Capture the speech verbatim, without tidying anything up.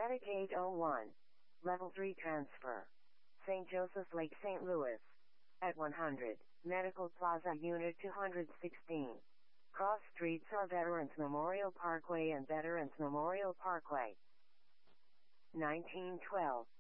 Attic eight oh one. Level three transfer. Saint Joseph's Lake, Saint Louis. At one hundred, Medical Plaza Unit two hundred sixteen. Cross streets are Veterans Memorial Parkway and Veterans Memorial Parkway. nineteen twelve.